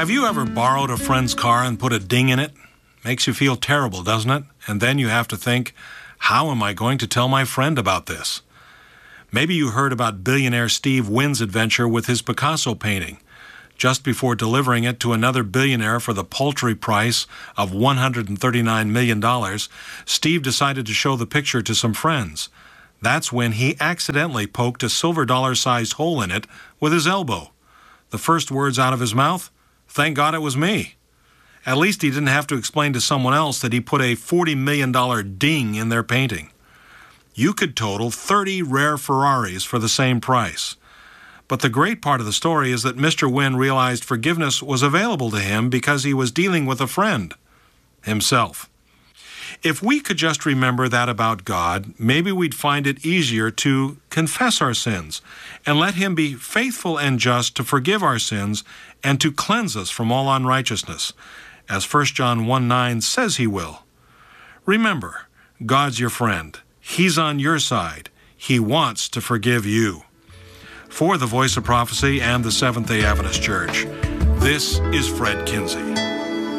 Have you ever borrowed a friend's car and put a ding in it? Makes you feel terrible, doesn't it? And then you have to think, how am I going to tell my friend about this? Maybe you heard about billionaire Steve Wynn's adventure with his Picasso painting. Just before delivering it to another billionaire for the paltry price of $139 million, Steve decided to show the picture to some friends. That's when he accidentally poked a silver dollar-sized hole in it with his elbow. The first words out of his mouth, "Thank God it was me." At least he didn't have to explain to someone else that he put a $40 million ding in their painting. You could total 30 rare Ferraris for the same price. But the great part of the story is that Mr. Wynn realized forgiveness was available to him because he was dealing with a friend, himself. If we could just remember that about God, maybe we'd find it easier to confess our sins and let Him be faithful and just to forgive our sins and to cleanse us from all unrighteousness, as 1 John 1:9 says He will. Remember, God's your friend. He's on your side. He wants to forgive you. For the Voice of Prophecy and the Seventh-day Adventist Church, this is Fred Kinsey.